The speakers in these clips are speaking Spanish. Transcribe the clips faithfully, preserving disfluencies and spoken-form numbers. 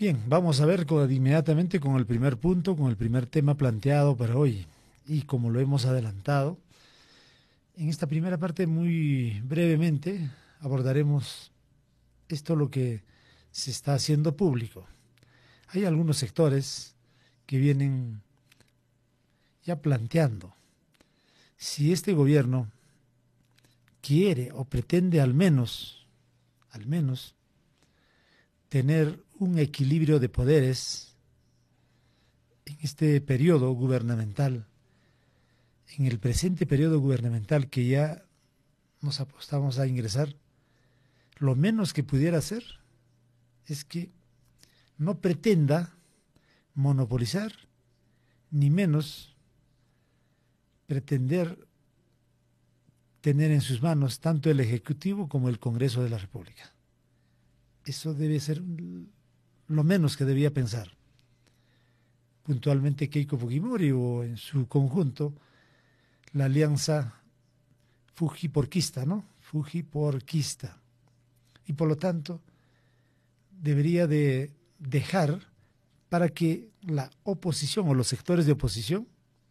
Bien, vamos a ver con- inmediatamente con el primer punto, con el primer tema planteado para hoy. Y como lo hemos adelantado, en esta primera parte muy brevemente abordaremos esto lo que se está haciendo público. Hay algunos sectores que vienen ya planteando si este gobierno quiere o pretende al menos, al menos, tener un equilibrio de poderes en este periodo gubernamental, en el presente periodo gubernamental que ya nos apostamos a ingresar, lo menos que pudiera hacer es que no pretenda monopolizar, ni menos pretender tener en sus manos tanto el Ejecutivo como el Congreso de la República. Eso debe ser lo menos que debía pensar. Puntualmente Keiko Fujimori o en su conjunto la alianza fujiporquista, ¿no? Fujiporquista. Y por lo tanto debería de dejar para que la oposición o los sectores de oposición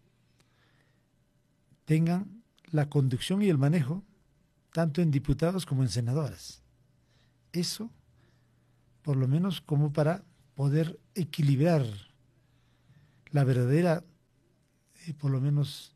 tengan la conducción y el manejo tanto en diputados como en senadoras. Eso, por lo menos, como para poder equilibrar la verdadera, eh, por lo menos,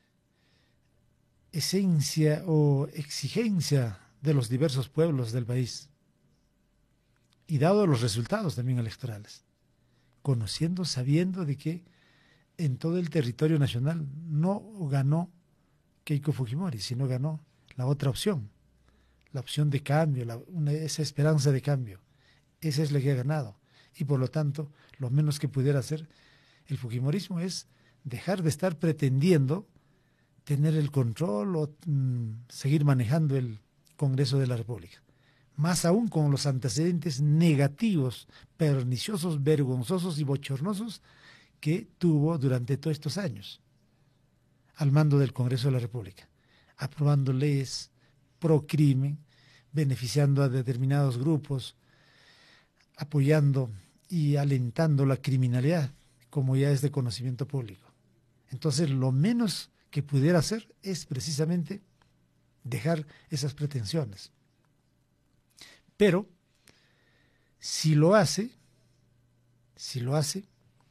esencia o exigencia de los diversos pueblos del país. Y dado los resultados también electorales, conociendo, sabiendo de que en todo el territorio nacional no ganó Keiko Fujimori, sino ganó la otra opción, la opción de cambio, la, una, esa esperanza de cambio. Esa es la que ha ganado. Y por lo tanto, lo menos que pudiera hacer el fujimorismo es dejar de estar pretendiendo tener el control o mm, seguir manejando el Congreso de la República. Más aún con los antecedentes negativos, perniciosos, vergonzosos y bochornosos que tuvo durante todos estos años al mando del Congreso de la República, aprobando leyes pro crimen, beneficiando a determinados grupos, apoyando y alentando la criminalidad, como ya es de conocimiento público. Entonces, lo menos que pudiera hacer es precisamente dejar esas pretensiones. Pero, si lo hace, si lo hace,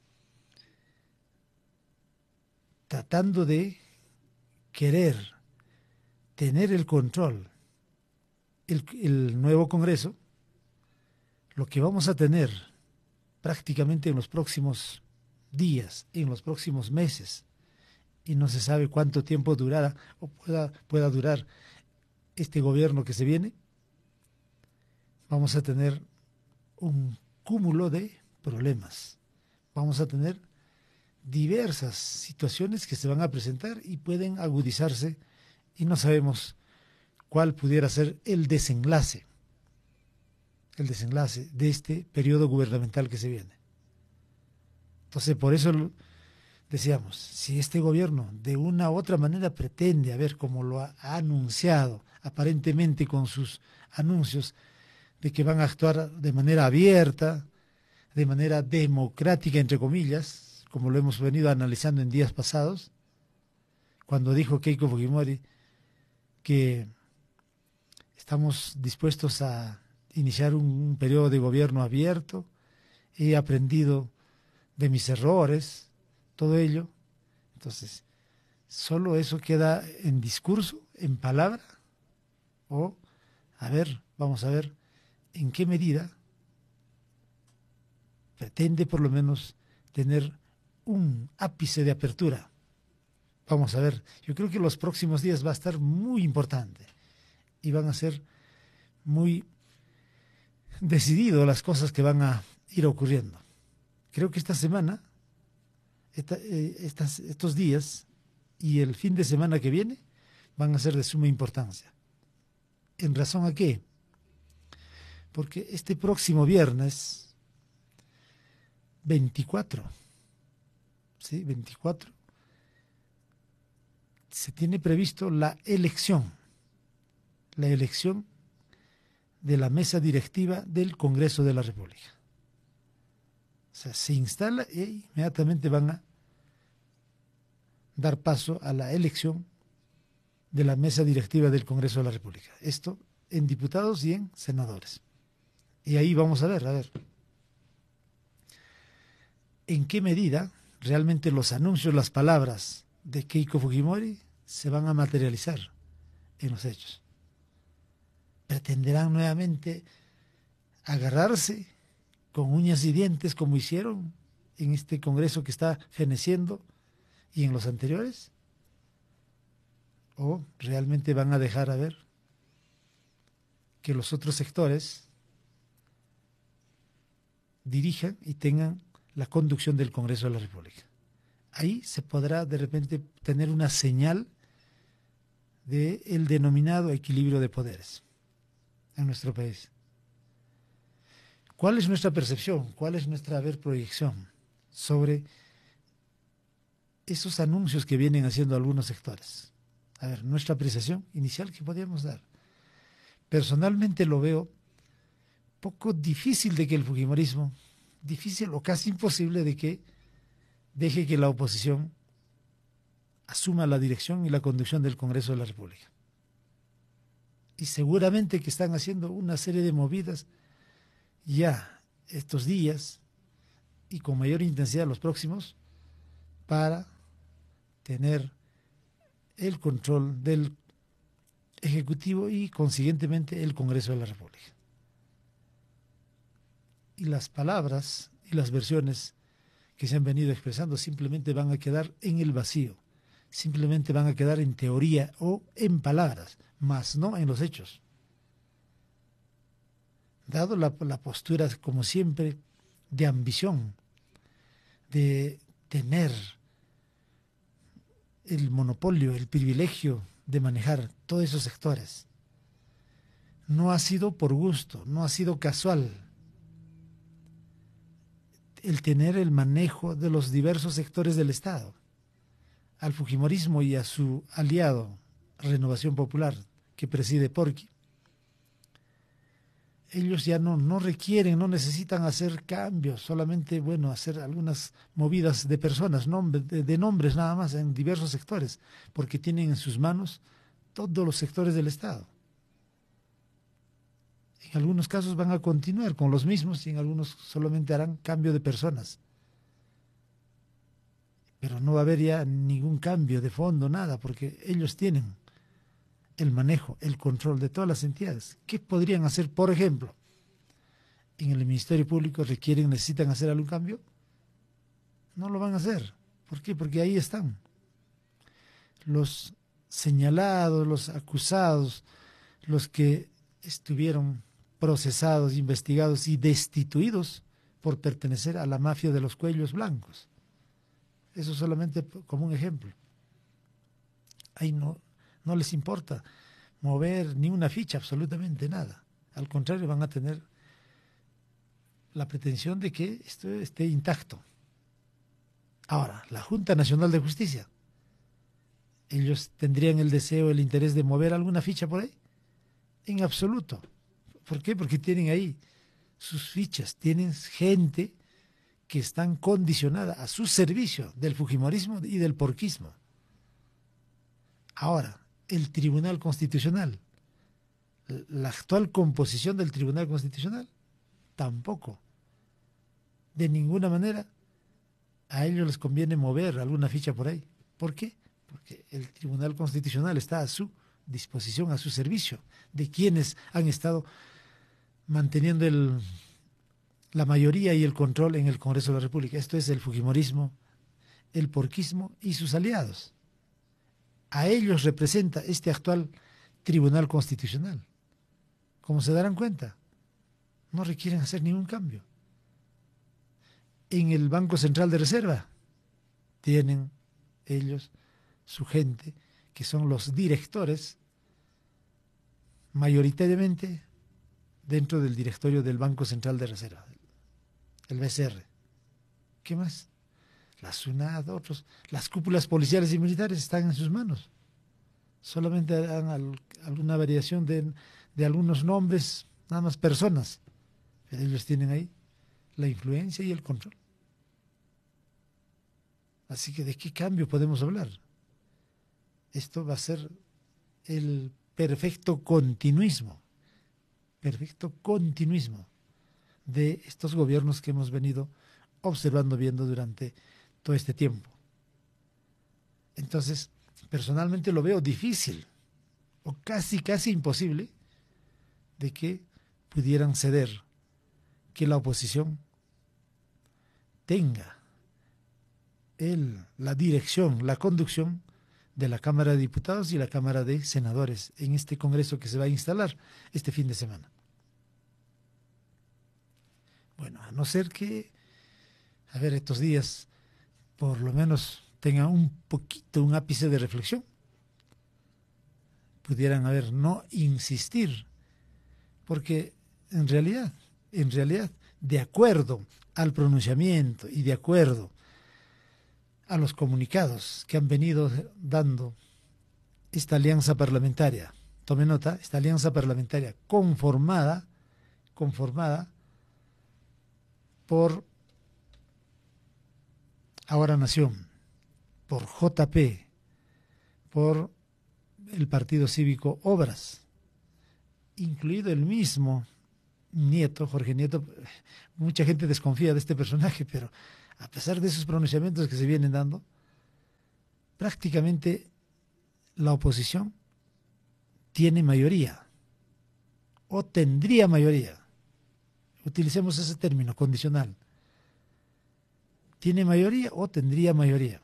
tratando de querer tener el control, el, el nuevo Congreso, lo que vamos a tener prácticamente en los próximos días, en los próximos meses, y no se sabe cuánto tiempo durará o pueda, pueda durar este gobierno que se viene, vamos a tener un cúmulo de problemas. Vamos a tener diversas situaciones que se van a presentar y pueden agudizarse y no sabemos cuál pudiera ser el desenlace, el desenlace de este periodo gubernamental que se viene. Entonces, por eso decíamos, si este gobierno de una u otra manera pretende, a ver, como lo ha, ha anunciado, aparentemente con sus anuncios, de que van a actuar de manera abierta, de manera democrática, entre comillas, como lo hemos venido analizando en días pasados, cuando dijo Keiko Fujimori que estamos dispuestos a iniciar un, un periodo de gobierno abierto, he aprendido de mis errores, todo ello. Entonces, solo eso queda en discurso, en palabra, o, a ver, vamos a ver en qué medida pretende por lo menos tener un ápice de apertura. Vamos a ver, yo creo que los próximos días va a estar muy importante y van a ser muy decididos las cosas que van a ir ocurriendo. Creo que esta semana, esta, eh, estas, estos días y el fin de semana que viene van a ser de suma importancia. ¿En razón a qué? Porque este próximo viernes veinticuatro, ¿sí? veinticuatro, se tiene previsto la elección, la elección de la mesa directiva del Congreso de la República. sea, se instala e inmediatamente van a dar paso a la elección de la mesa directiva del Congreso de la República. Esto en diputados y en senadores. Y ahí vamos a ver, a ver, en qué medida realmente los anuncios, las palabras de Keiko Fujimori se van a materializar en los hechos. Pretenderán nuevamente agarrarse con uñas y dientes como hicieron en este Congreso que está feneciendo y en los anteriores, o realmente van a dejar a ver que los otros sectores dirijan y tengan la conducción del Congreso de la República. Ahí se podrá de repente tener una señal del denominado equilibrio de poderes en nuestro país. ¿Cuál es nuestra percepción? ¿Cuál es nuestra a ver, proyección sobre esos anuncios que vienen haciendo algunos sectores? A ver, nuestra apreciación inicial que podríamos dar. Personalmente lo veo poco difícil de que el fujimorismo, difícil o casi imposible de que deje que la oposición asuma la dirección y la conducción del Congreso de la República. Y seguramente que están haciendo una serie de movidas ya estos días y con mayor intensidad los próximos para tener el control del Ejecutivo y consiguientemente el Congreso de la República. Y las palabras y las versiones que se han venido expresando simplemente van a quedar en el vacío, simplemente van a quedar en teoría o en palabras, más no en los hechos. Dado la, la postura, como siempre, de ambición, de tener el monopolio, el privilegio de manejar todos esos sectores, no ha sido por gusto, no ha sido casual el tener el manejo de los diversos sectores del Estado. Al fujimorismo y a su aliado Renovación Popular, que preside Porqui, ellos ya no, no requieren, no necesitan hacer cambios, solamente, bueno, hacer algunas movidas de personas, nombre, de, de nombres nada más en diversos sectores, porque tienen en sus manos todos los sectores del Estado. En algunos casos van a continuar con los mismos y en algunos solamente harán cambio de personas. Pero no va a haber ya ningún cambio de fondo, nada, porque ellos tienen el manejo, el control de todas las entidades. ¿Qué podrían hacer, por ejemplo? ¿En el Ministerio Público requieren, necesitan hacer algún cambio? No lo van a hacer. ¿Por qué? Porque ahí están los señalados, los acusados, los que estuvieron procesados, investigados y destituidos por pertenecer a la mafia de los cuellos blancos. Eso solamente como un ejemplo. Ahí no, no les importa mover ni una ficha, absolutamente nada. Al contrario, van a tener la pretensión de que esto esté intacto. Ahora, la Junta Nacional de Justicia, ¿ellos tendrían el deseo, el interés de mover alguna ficha por ahí? En absoluto. ¿Por qué? Porque tienen ahí sus fichas, tienen gente que están condicionada a su servicio del fujimorismo y del porquismo. Ahora, el Tribunal Constitucional, la actual composición del Tribunal Constitucional, tampoco. De ninguna manera a ellos les conviene mover alguna ficha por ahí. ¿Por qué? Porque el Tribunal Constitucional está a su disposición, a su servicio, de quienes han estado manteniendo el, la mayoría y el control en el Congreso de la República. Esto es el fujimorismo, el porquismo y sus aliados. A ellos representa este actual Tribunal Constitucional. Como se darán cuenta, no requieren hacer ningún cambio. En el Banco Central de Reserva tienen ellos su gente, que son los directores, mayoritariamente dentro del directorio del Banco Central de Reserva, el B C R. ¿Qué más? La SUNAT, otros, las cúpulas policiales y militares están en sus manos. Solamente harán al, alguna variación de, de algunos nombres, nada más personas. Pero ellos tienen ahí la influencia y el control. Así que ¿de qué cambio podemos hablar? Esto va a ser el perfecto continuismo, perfecto continuismo de estos gobiernos que hemos venido observando, viendo durante todo este tiempo. Entonces, personalmente lo veo difícil, o casi, casi imposible, de que pudieran ceder, que la oposición tenga el, la dirección, la conducción de la Cámara de Diputados y la Cámara de Senadores en este Congreso que se va a instalar este fin de semana. Bueno, a no ser que, a ver, estos días por lo menos tengan un poquito, un ápice de reflexión, pudieran, a ver, no insistir, porque en realidad, en realidad, de acuerdo al pronunciamiento y de acuerdo a los comunicados que han venido dando esta alianza parlamentaria, tome nota, esta alianza parlamentaria conformada, conformada por Ahora Nación, por J P, por el Partido Cívico Obras, incluido el mismo Nieto, Jorge Nieto. Mucha gente desconfía de este personaje, pero a pesar de esos pronunciamientos que se vienen dando, prácticamente la oposición tiene mayoría, o tendría mayoría. Utilicemos ese término condicional. Tiene mayoría o tendría mayoría,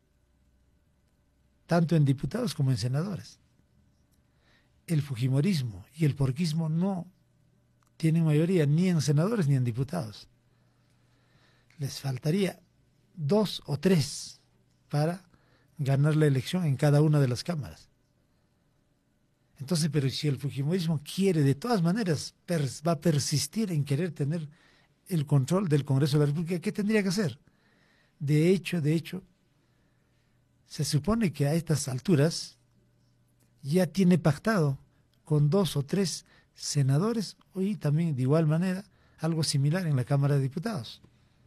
tanto en diputados como en senadores. El fujimorismo y el porquismo no tienen mayoría ni en senadores ni en diputados. Les faltaría dos o tres para ganar la elección en cada una de las cámaras. Entonces, pero si el fujimorismo quiere de todas maneras, va a persistir en querer tener el control del Congreso de la República, ¿qué tendría que hacer? De hecho, de hecho, se supone que a estas alturas ya tiene pactado con dos o tres senadores y también de igual manera algo similar en la Cámara de Diputados,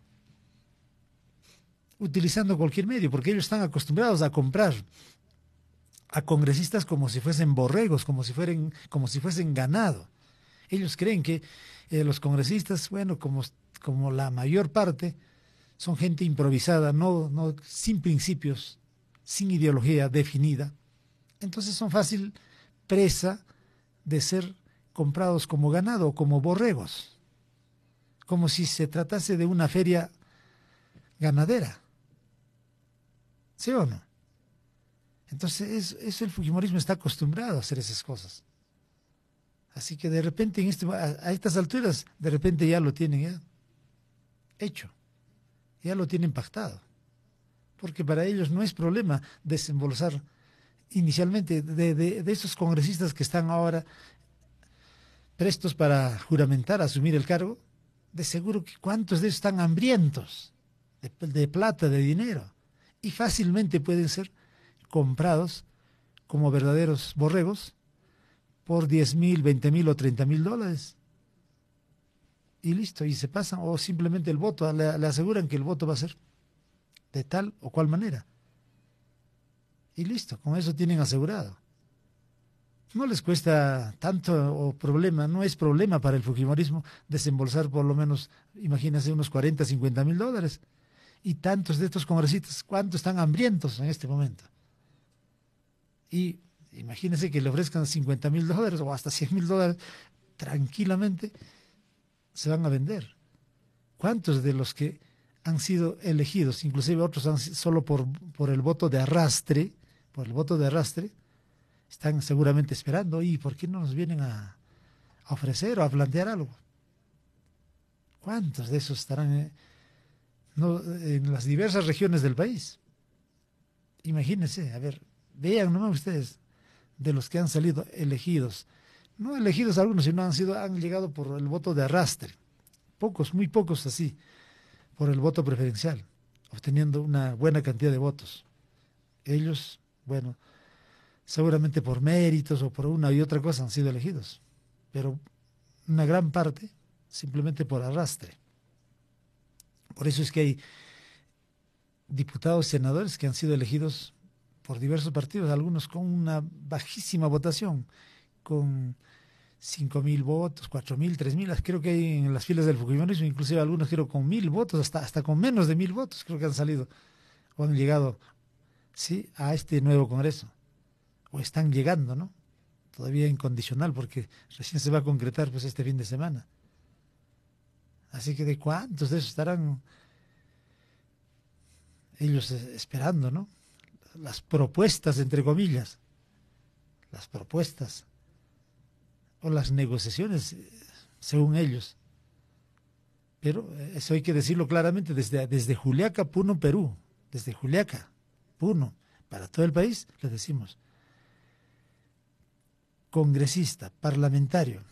utilizando cualquier medio, porque ellos están acostumbrados a comprar a congresistas como si fuesen borregos, como si fueran, como si fuesen ganado. Ellos creen que eh, los congresistas, bueno, como, como la mayor parte, son gente improvisada, no, no, sin principios, sin ideología definida. Entonces son fácil presa de ser comprados como ganado o como borregos, como si se tratase de una feria ganadera. ¿Sí o no? Entonces es, es el fujimorismo está acostumbrado a hacer esas cosas. Así que de repente en este, a, a estas alturas, de repente ya lo tienen ya hecho, ya lo tienen pactado, porque para ellos no es problema desembolsar inicialmente de, de, de esos congresistas que están ahora prestos para juramentar, asumir el cargo. De seguro que cuántos de ellos están hambrientos de, de plata, de dinero, y fácilmente pueden ser comprados como verdaderos borregos por diez mil, veinte mil o treinta mil dólares. Y listo, y se pasan, o simplemente el voto, le, le aseguran que el voto va a ser de tal o cual manera. Y listo, con eso tienen asegurado. No les cuesta tanto o problema, no es problema para el fujimorismo desembolsar por lo menos, imagínense, unos cuarenta, cincuenta mil dólares. Y tantos de estos congresistas, ¿cuántos están hambrientos en este momento? Y imagínense que le ofrezcan cincuenta mil dólares o hasta cien mil dólares, tranquilamente se van a vender. ¿Cuántos de los que han sido elegidos, inclusive otros han, solo por, por el voto de arrastre, por el voto de arrastre, están seguramente esperando, ¿y por qué no nos vienen a, a ofrecer o a plantear algo? ¿Cuántos de esos estarán eh, no, en las diversas regiones del país? Imagínense, a ver, vean nomás ustedes, de los que han salido elegidos, no elegidos algunos, sino han sido, han llegado por el voto de arrastre, pocos, muy pocos así, por el voto preferencial, obteniendo una buena cantidad de votos. Ellos, bueno, seguramente por méritos o por una y otra cosa han sido elegidos, pero una gran parte simplemente por arrastre. Por eso es que hay diputados y senadores que han sido elegidos por diversos partidos, algunos con una bajísima votación, con cinco mil votos, cuatro mil, tres mil, creo que hay en las filas del fujimorismo, inclusive algunos creo con mil votos, hasta, hasta con menos de mil votos creo que han salido o han llegado, sí, a este nuevo Congreso, o están llegando, ¿no? Todavía incondicional, porque recién se va a concretar pues este fin de semana. Así que de cuántos de esos estarán ellos esperando, ¿no? Las propuestas, entre comillas, las propuestas o las negociaciones, según ellos. Pero eso hay que decirlo claramente, desde, desde Juliaca, Puno, Perú, desde Juliaca, Puno, para todo el país, les decimos, congresista, parlamentario,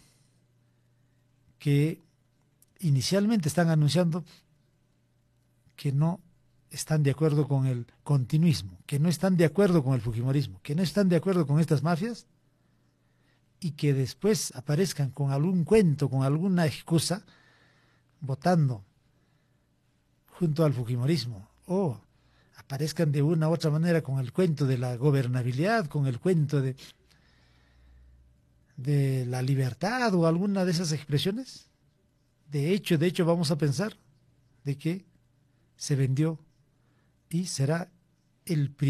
que inicialmente están anunciando que no están de acuerdo con el continuismo, que no están de acuerdo con el fujimorismo, que no están de acuerdo con estas mafias, y que después aparezcan con algún cuento, con alguna excusa, votando junto al fujimorismo, o aparezcan de una u otra manera con el cuento de la gobernabilidad, con el cuento de, de la libertad o alguna de esas expresiones. De hecho, de hecho vamos a pensar de que se vendió y será el